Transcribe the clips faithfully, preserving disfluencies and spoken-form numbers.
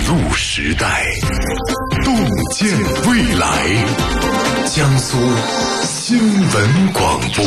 录时代，洞见未来。江苏新闻广播。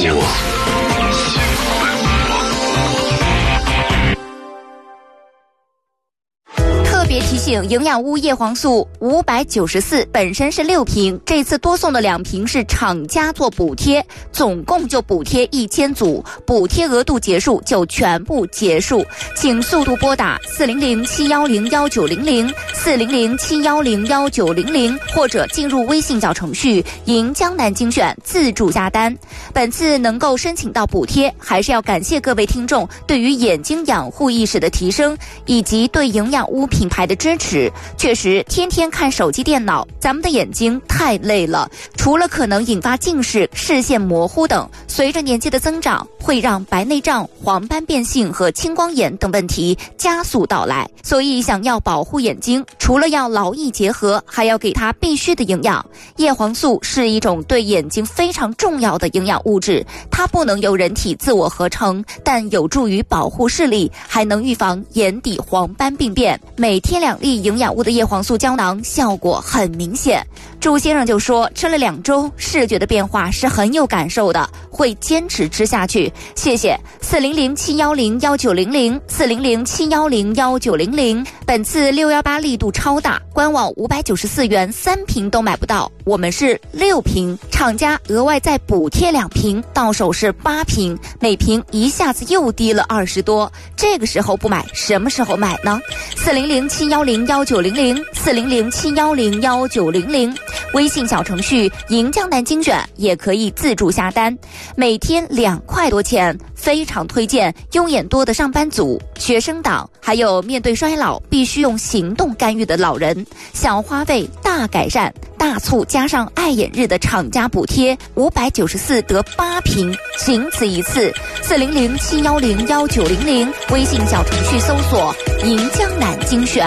特别提醒：营养屋叶黄素五百九十四本身是六瓶，这次多送的两瓶是厂家做补贴，总共就补贴一千组，补贴额度结束就全部结束，请速度拨打四零零七幺零幺九零零四零零七幺零幺九零零，或者进入微信小程序“赢江南精选”自助下单。本次能够申请到补贴，还是要感谢各位听众对于眼睛养护意识的提升，以及对营养屋品牌的支持。确实，天天看手机电脑，咱们的眼睛太累了，除了可能引发近视、视线模糊等，随着年纪的增长，会让白内障、黄斑变性和青光眼等问题加速到来。所以想要保护眼睛，除了要劳逸结合，还要给它必须的营养。叶黄素是一种对眼睛非常重要的营养物质，它不能由人体自我合成，但有助于保护视力，还能预防眼底黄斑病变。每天两粒营养物的叶黄素胶囊效果很明显。朱先生就说，吃了两周，视觉的变化是很有感受的，会坚持吃下去。谢谢四零零七幺零幺九零零四零零七幺零幺九零零。本次六一八力度超大，官网五百九十四元三瓶都买不到，我们是六瓶，厂家额外再补贴两瓶，到手是八瓶，每瓶一下子又低了二十多。这个时候不买，什么时候买呢？四零零七幺零幺九零零四零零七幺零幺九零零，微信小程序“赢江南精选”也可以自助下单，每天两块多钱，非常推荐用眼多的上班族、学生党，还有面对衰老必须用行动干预的老人，小花费大改善，大促加上爱眼日的厂家补贴，五百九十四得八瓶，仅此一次。四零零七幺零幺九零零，微信小程序搜索“赢江南精选”。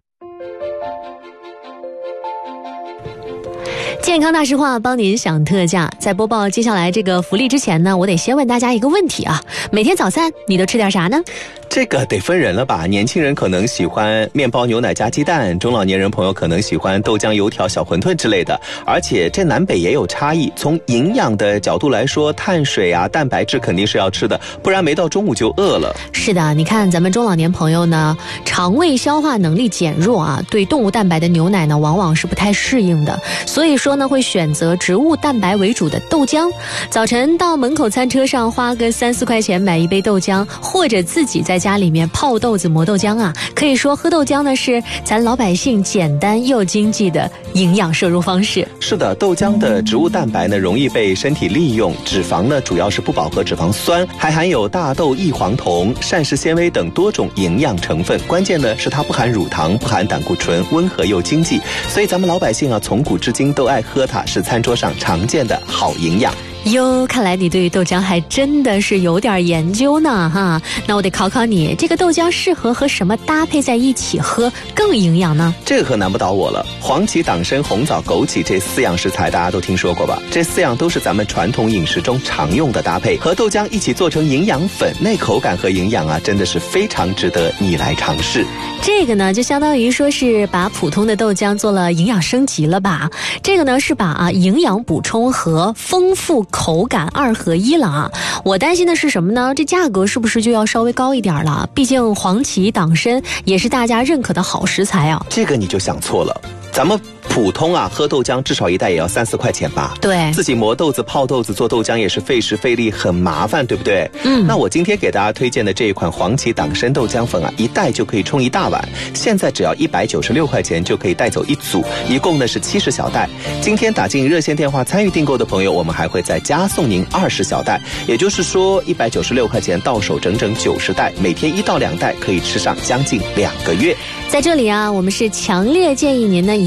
健康大实话，帮您享特价。在播报接下来这个福利之前呢，我得先问大家一个问题啊：每天早餐你都吃点啥呢？ 这个得分人了吧，年轻人可能喜欢面包牛奶加鸡蛋，中老年人朋友可能喜欢豆浆油条小馄饨之类的，而且这南北也有差异。从营养的角度来说，碳水啊蛋白质肯定是要吃的，不然没到中午就饿了。 是的，你看咱们中老年朋友呢，肠胃消化能力减弱啊，对动物蛋白的牛奶呢往往是不太适应的，所以说呢会选择植物蛋白为主的豆浆。早晨到门口餐车上花个三四块钱买一杯豆浆，或者自己在家里面泡豆子磨豆浆啊，可以说喝豆浆呢是咱老百姓简单又经济的营养摄入方式。 是的，豆浆的植物蛋白呢容易被身体利用，脂肪呢主要是不饱和脂肪酸，还含有大豆异黄酮、膳食纤维等多种营养成分，关键呢是它不含乳糖，不含胆固醇，温和又经济，所以咱们老百姓啊从古至今都爱喝它，是餐桌上常见的好营养。 哟，看来你对于豆浆还真的是有点研究呢哈。那我得考考你，这个豆浆适合和什么搭配在一起喝更营养呢？ 这个可难不倒我了。黄芪、党参、红枣、枸杞这四样食材大家都听说过吧？这四样都是咱们传统饮食中常用的搭配，和豆浆一起做成营养粉，那口感和营养啊真的是非常值得你来尝试。 这个呢就相当于说是把普通的豆浆做了营养升级了吧。这个呢是把啊营养补充和丰富口感二合一了啊。我担心的是什么呢？这价格是不是就要稍微高一点了？毕竟黄芪、党参也是大家认可的好食材啊。 这个你就想错了，咱们普通啊喝豆浆至少一袋也要三四块钱吧？ 对， 自己磨豆子、泡豆子、做豆浆也是费时费力，很麻烦，对不对？嗯。那我今天给大家推荐的这一款黄芪党参豆浆粉啊，一袋就可以冲一大碗，现在只要一百九十六块钱就可以带走一组，一共呢是七十小袋。今天打进热线电话参与订购的朋友，我们还会再加送您二十小袋，也就是说一百九十六块钱到手整整九十袋，每天一到两袋可以吃上将近两个月。 在这里啊，我们是强烈建议您呢一次订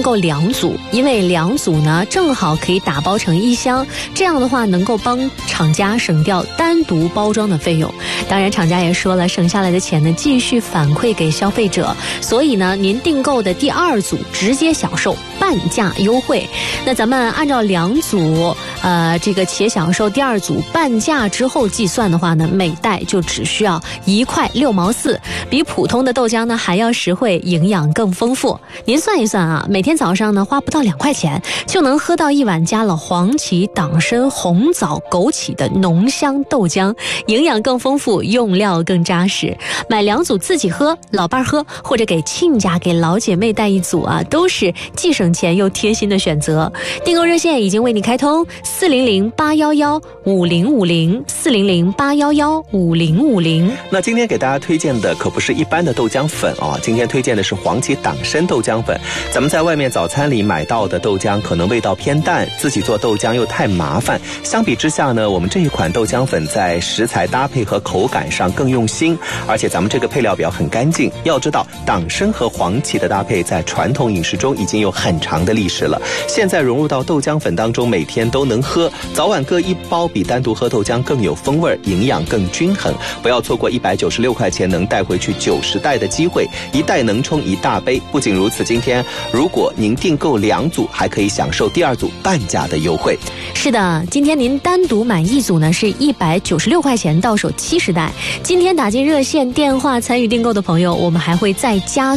购两组，因为两组呢正好可以打包成一箱，这样的话能够帮厂家省掉单独包装的费用。当然厂家也说了，省下来的钱呢继续反馈给消费者，所以呢您订购的第二组直接享受半价优惠。那咱们按照两组呃这个且享受第二组半价之后计算的话呢，每袋就只需要一块六毛四，比普通的豆浆呢还要实惠，营养更丰富。您算一算啊，每天早上呢花不到两块钱就能喝到一碗加了黄芪、党参、红枣、枸杞的浓香豆浆，营养更丰富，用料更扎实。买两组自己喝，老伴喝，或者给亲家给老姐妹带一组啊，都是既省钱又贴心的选择。订购热线已经为你开通，四零零八幺幺五零五零，四零零八幺幺五零五零。 那今天给大家推荐的可不是一般的豆浆粉哦，今天推荐的是黄芪党参豆浆粉。咱们在外面早餐里买到的豆浆可能味道偏淡，自己做豆浆又太麻烦。相比之下呢，我们这一款豆浆粉在食材搭配和口感上更用心，而且咱们这个配料表很干净。要知道，党参和黄芪的搭配在传统饮食中已经有很长的历史了，现在融入到豆浆粉当中，每天都能喝，早晚各一包，比单独喝豆浆更有风味，营养更均衡。不要错过一百九十六块钱能带回去九十袋的机会，一袋能冲一大杯。不仅如此，今天如果您订购两组，还可以享受第二组半价的优惠。 是的，今天您单独买一组呢是一百九十六块钱，到手七十袋。今天打进热线电话参与订购的朋友，我们还会再加